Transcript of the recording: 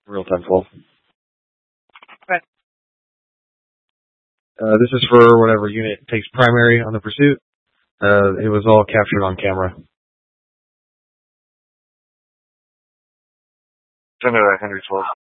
Real-time 12. Right. This is for whatever unit takes primary on the pursuit. It was all captured on camera. Send it at Henry 12.